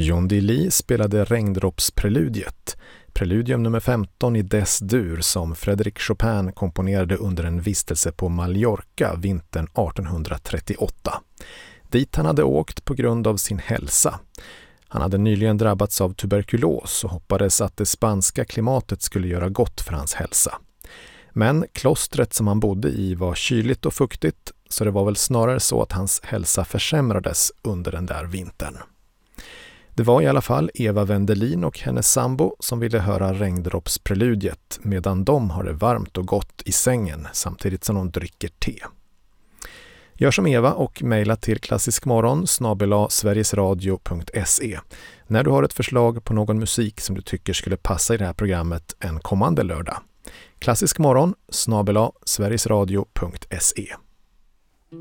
John D. Lee spelade Regndroppspreludiet, preludium nummer 15 i Des-dur som Frédéric Chopin komponerade under en vistelse på Mallorca vintern 1838. Dit han hade åkt på grund av sin hälsa. Han hade nyligen drabbats av tuberkulos och hoppades att det spanska klimatet skulle göra gott för hans hälsa. Men klostret som han bodde i var kyligt och fuktigt, så det var väl snarare så att hans hälsa försämrades under den där vintern. Det var i alla fall Eva Wendelin och hennes sambo som ville höra Regndroppspreludiet medan de har det varmt och gott i sängen samtidigt som de dricker te. Gör som Eva och mejla till klassiskmorgon@sverigesradio.se när du har ett förslag på någon musik som du tycker skulle passa i det här programmet en kommande lördag. klassiskmorgon@sverigesradio.se.